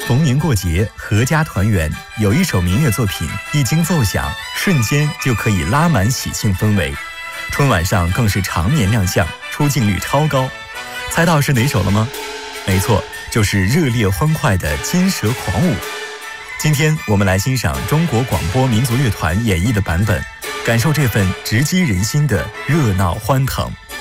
逢年过节，阖家团圆，有一首民乐作品一经奏响，瞬间就可以拉满喜庆氛围。春晚上更是常年亮相，出镜率超高。猜到是哪首了吗？没错，就是热烈欢快的《金蛇狂舞》。今天我们来欣赏中国广播民族乐团演绎的版本，感受这份直击人心的热闹欢腾。